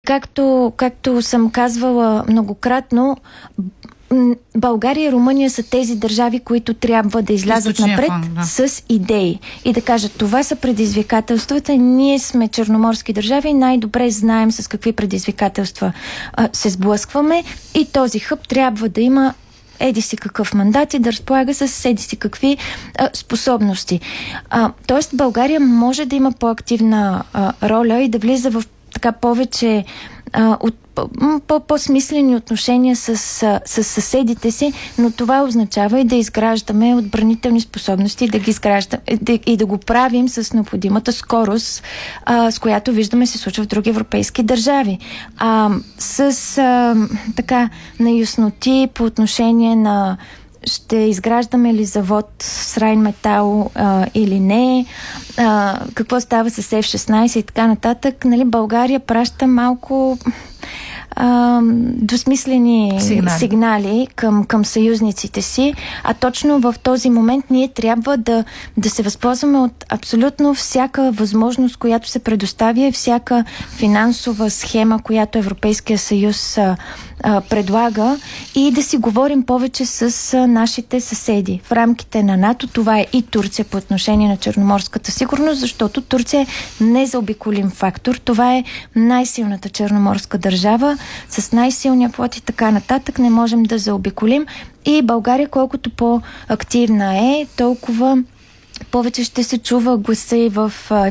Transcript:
Както съм казвала многократно, България и Румъния са тези държави, които трябва да излязат напред с идеи и да кажат: това са предизвикателствата, ние сме черноморски държави и най-добре знаем с какви предизвикателства се сблъскваме и този хъб трябва да има еди си какъв мандат и да разполага с еди си какви способности. Тоест България може да има по-активна роля и да влиза в така повече по-смислени отношения с съседите си, но това означава и да изграждаме отбранителни способности, да ги изграждаме и да го правим с необходимата скорост, с която виждаме се случва в други европейски държави. Така неясноти по отношение на ще изграждаме ли завод с Райнметал или не, какво става с F-16 и така нататък. Нали, България праща малко двусмислени сигнали към съюзниците си, а точно в този момент ние трябва да се възползваме от абсолютно всяка възможност, която се предоставя и всяка финансова схема, която Европейския съюз предлага, и да си говорим повече с нашите съседи. В рамките на НАТО това е и Турция по отношение на черноморската сигурност, защото Турция е незаобиколим фактор. Това е най-силната черноморска държава с най-силния флот и така нататък. Не можем да заобиколим. И България, колкото по-активна е, толкова повече ще се чува гласа и в